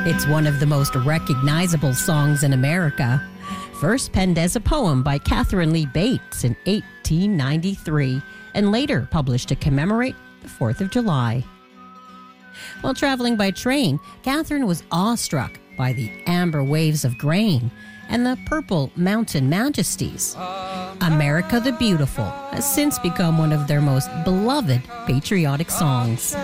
It's one of the most recognizable songs in America. First penned as a poem by Catherine Lee Bates in 1893 and later published to commemorate the 4th of July. While traveling by train, Catherine was awestruck by the amber waves of grain and the purple mountain majesties. America the Beautiful has since become one of their most beloved patriotic songs.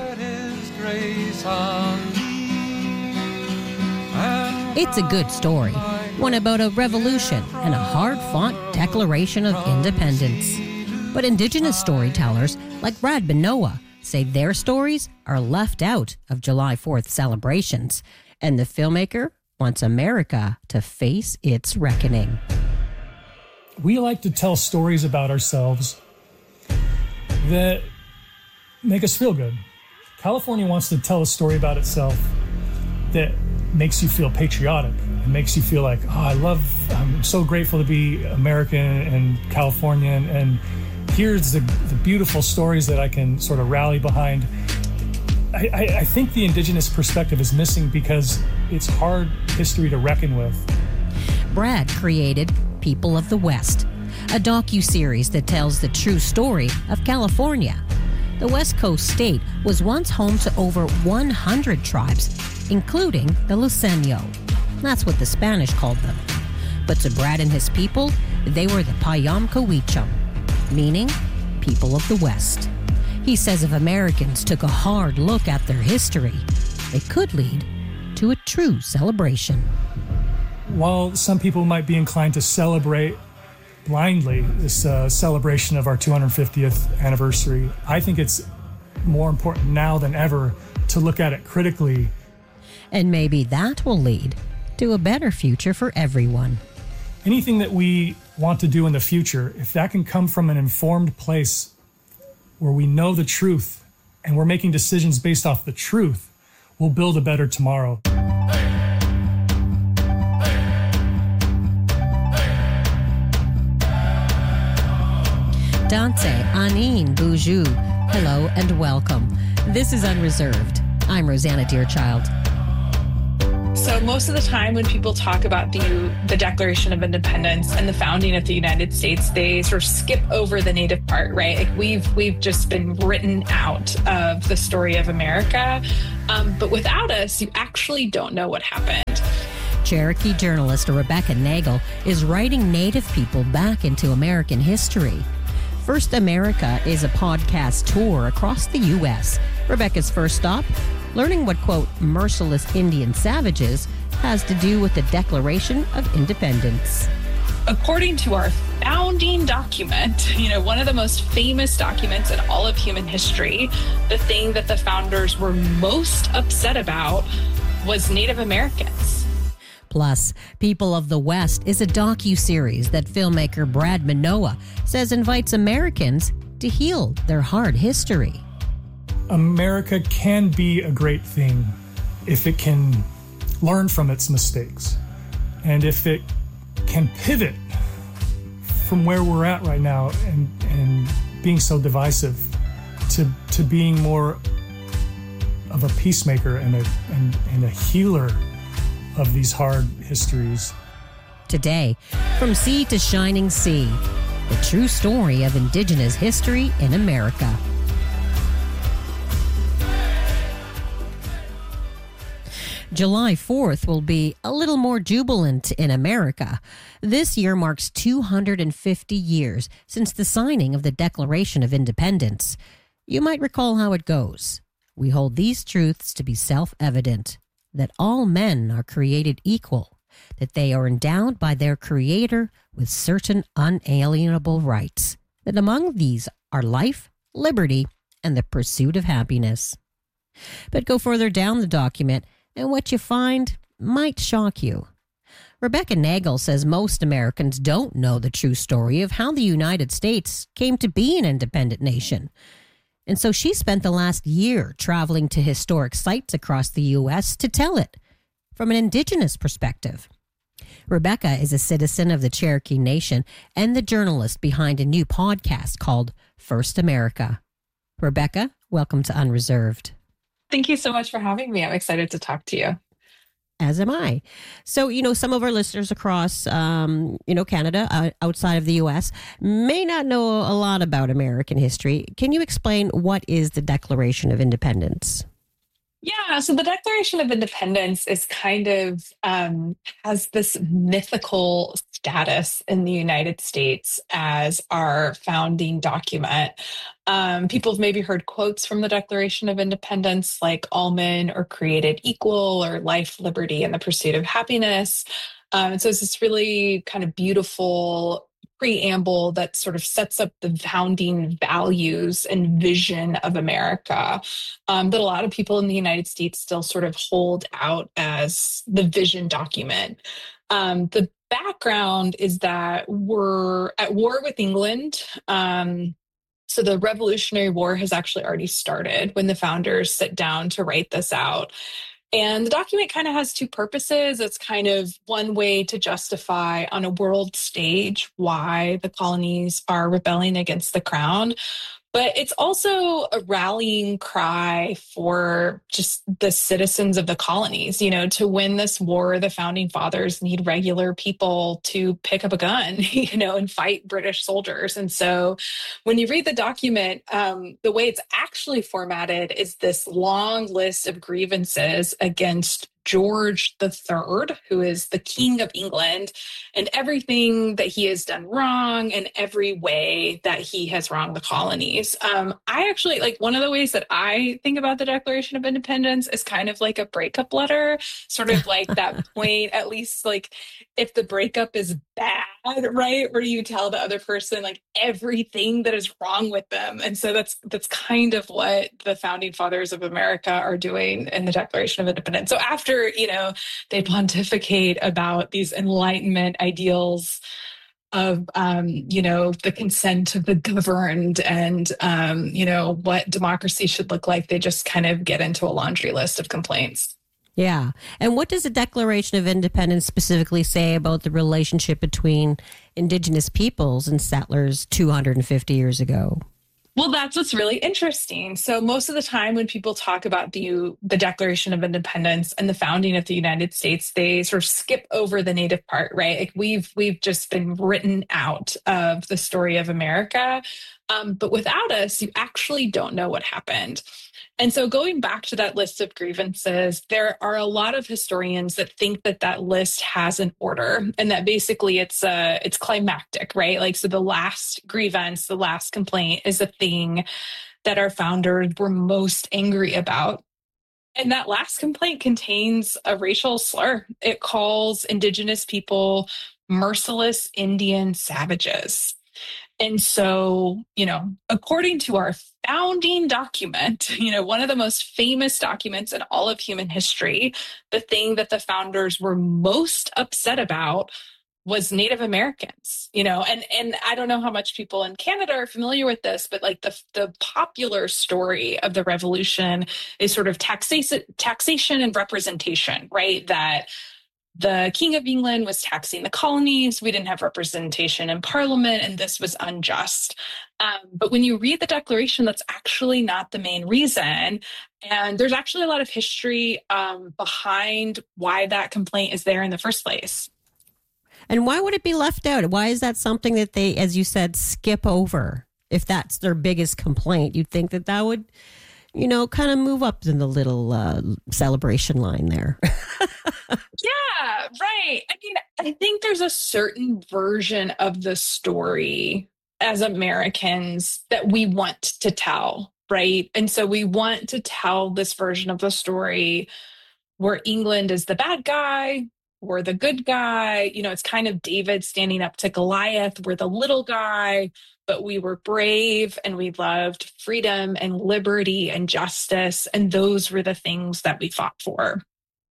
It's a good story, one about a revolution and a hard-fought declaration of independence. But Indigenous storytellers like Brad Manoa say their stories are left out of July 4th celebrations, and the filmmaker wants America to face its reckoning. We like to tell stories about ourselves that make us feel good. California wants to tell a story about itself that makes you feel patriotic. It makes you feel like, I'm so grateful to be American and Californian, and here's the beautiful stories that I can sort of rally behind. I think the Indigenous perspective is missing because it's hard history to reckon with. Brad created People of the West, a docu-series that tells the true story of California. The West Coast state was once home to over 100 tribes, including the Luiseño. That's what the Spanish called them. But to Brad and his people, they were the Payam-Cowicham, meaning people of the West. He says if Americans took a hard look at their history, it could lead to a true celebration. While some people might be inclined to celebrate blindly this celebration of our 250th anniversary, I think it's more important now than ever to look at it critically. And maybe that will lead to a better future for everyone. Anything that we want to do in the future, if that can come from an informed place where we know the truth and we're making decisions based off the truth, we'll build a better tomorrow. Dante Anin Boujou, hello and welcome. This is Unreserved. I'm Rosanna Deerchild. So most of the time when people talk about the Declaration of Independence and the founding of the United States, they sort of skip over the Native part, right? Like we've just been written out of the story of America. But without us, you actually don't know what happened. Cherokee journalist Rebecca Nagel is writing Native people back into American history. First America is a podcast tour across the U.S. Rebecca's first stop, learning what, quote, merciless Indian savages has to do with the Declaration of Independence. According to our founding document, one of the most famous documents in all of human history, the thing that the founders were most upset about was Native Americans. Plus, People of the West is a docu-series that filmmaker Brad Manoa says invites Americans to heal their hard history. America can be a great thing if it can learn from its mistakes and if it can pivot from where we're at right now and being so divisive to being more of a peacemaker and a healer of these hard histories. Today, From Sea to Shining Sea, the true story of Indigenous history in America. July 4th will be a little more jubilant in America. This year marks 250 years since the signing of the Declaration of Independence. You might recall how it goes. We hold these truths to be self-evident, that all men are created equal, that they are endowed by their Creator with certain unalienable rights, that among these are life, liberty, and the pursuit of happiness. But go further down the document, and what you find might shock you. Rebecca Nagel says most Americans don't know the true story of how the United States came to be an independent nation. And so she spent the last year traveling to historic sites across the U.S. to tell it from an Indigenous perspective. Rebecca is a citizen of the Cherokee Nation and the journalist behind a new podcast called First America. Rebecca, welcome to Unreserved. Thank you so much for having me. I'm excited to talk to you. As am I. So, some of our listeners across, Canada, outside of the U.S., may not know a lot about American history. Can you explain what is the Declaration of Independence? Yeah, so the Declaration of Independence is kind of has this mythical status in the United States as our founding document. People have maybe heard quotes from the Declaration of Independence, like all men are created equal, or life, liberty, and the pursuit of happiness. And so it's this really kind of beautiful preamble that sort of sets up the founding values and vision of America, that a lot of people in the United States still sort of hold out as the vision document. The background is that we're at war with England. So the Revolutionary War has actually already started when the founders sit down to write this out. And the document kind of has two purposes. It's kind of one way to justify on a world stage why the colonies are rebelling against the crown. But it's also a rallying cry for just the citizens of the colonies. To win this war, the founding fathers need regular people to pick up a gun, and fight British soldiers. And so when you read the document, the way it's actually formatted is this long list of grievances against George III, who is the King of England, and everything that he has done wrong and every way that he has wronged the colonies. I actually, one of the ways that I think about the Declaration of Independence is kind of like a breakup letter, sort of like that point, at least if the breakup is bad, right? Where you tell the other person everything that is wrong with them. And so that's kind of what the founding fathers of America are doing in the Declaration of Independence. So after, they pontificate about these Enlightenment ideals of, the consent of the governed and, what democracy should look like, they just kind of get into a laundry list of complaints. Yeah. And what does the Declaration of Independence specifically say about the relationship between Indigenous peoples and settlers 250 years ago? Well, that's what's really interesting. So most of the time when people talk about the Declaration of Independence and the founding of the United States, they sort of skip over the Native part, right? We've just been written out of the story of America. But without us, you actually don't know what happened. And so going back to that list of grievances, there are a lot of historians that think that list has an order and that basically it's climactic, right? So the last grievance, the last complaint is the thing that our founders were most angry about. And that last complaint contains a racial slur. It calls Indigenous people merciless Indian savages. And so, according to our founding document, one of the most famous documents in all of human history, the thing that the founders were most upset about was Native Americans, and I don't know how much people in Canada are familiar with this, but the popular story of the revolution is sort of taxation and representation, right? That the King of England was taxing the colonies. We didn't have representation in Parliament, and this was unjust. But when you read the Declaration, that's actually not the main reason. And there's actually a lot of history behind why that complaint is there in the first place. And why would it be left out? Why is that something that they, as you said, skip over? If that's their biggest complaint, you'd think that would, kind of move up in the little celebration line there. Yeah, right. I think there's a certain version of the story as Americans that we want to tell, right? And so we want to tell this version of the story where England is the bad guy, we're the good guy. It's kind of David standing up to Goliath. We're the little guy, but we were brave and we loved freedom and liberty and justice. And those were the things that we fought for.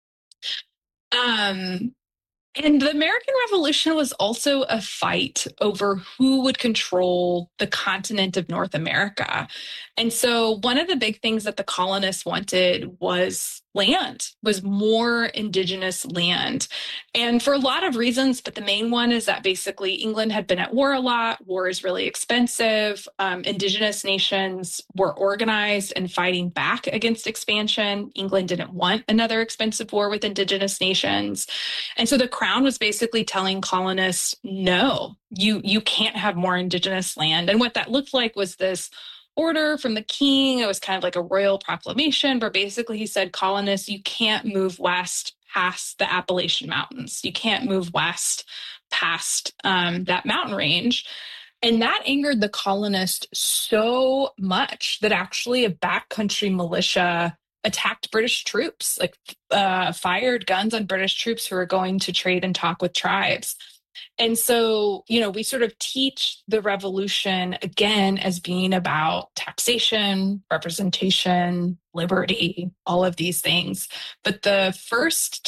And the American Revolution was also a fight over who would control the continent of North America. And so one of the big things that the colonists wanted was land, was more indigenous land. And for a lot of reasons, but the main one is that basically England had been at war a lot. War is really expensive. Indigenous nations were organized and fighting back against expansion. England didn't want another expensive war with indigenous nations. And so the crown was basically telling colonists, no, you can't have more indigenous land. And what that looked like was this order from the king. It was kind of like a royal proclamation, but basically he said, colonists, you can't move west past the Appalachian Mountains. You can't move west past that mountain range. And that angered the colonists so much that actually a backcountry militia attacked British troops, like fired guns on British troops who were going to trade and talk with tribes. And so, we sort of teach the revolution again as being about taxation, representation, liberty, all of these things. But the first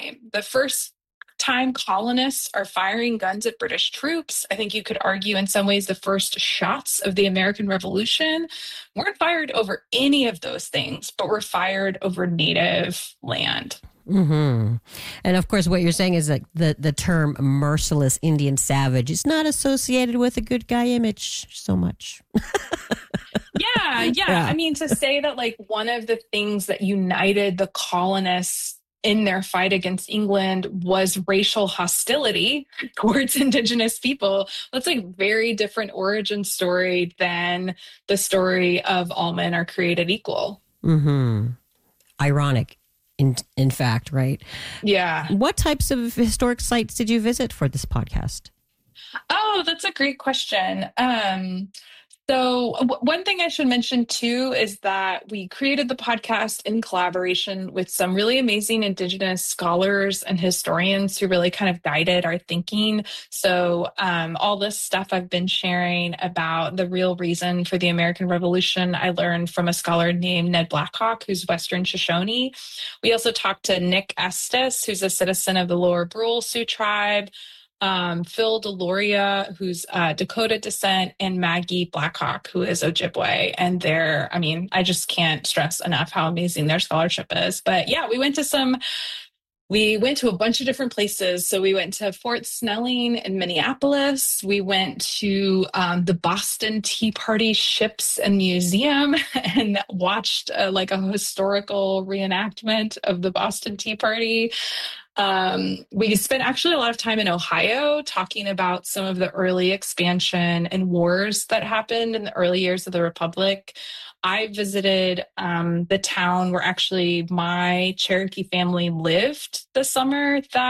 time colonists are firing guns at British troops, I think you could argue in some ways the first shots of the American Revolution weren't fired over any of those things, but were fired over native land. Mm-hmm. And of course, what you're saying is that the term merciless Indian savage is not associated with a good guy image so much. Yeah. I mean, to say that like one of the things that united the colonists in their fight against England was racial hostility towards indigenous people, that's like very different origin story than the story of all men are created equal. Mm-hmm. Ironic. In fact, right? Yeah. What types of historic sites did you visit for this podcast? Oh, that's a great question. So one thing I should mention too is that we created the podcast in collaboration with some really amazing Indigenous scholars and historians who really kind of guided our thinking. So all this stuff I've been sharing about the real reason for the American Revolution, I learned from a scholar named Ned Blackhawk, who's Western Shoshone. We also talked to Nick Estes, who's a citizen of the Lower Brule Sioux tribe, Phil Deloria, who's Dakota descent, and Maggie Blackhawk, who is Ojibwe. And I just can't stress enough how amazing their scholarship is. But yeah, we went to a bunch of different places. So we went to Fort Snelling in Minneapolis. We went to the Boston Tea Party Ships and Museum and watched a historical reenactment of the Boston Tea Party. We spent actually a lot of time in Ohio talking about some of the early expansion and wars that happened in the early years of the Republic. I visited the town where actually my Cherokee family lived the summer that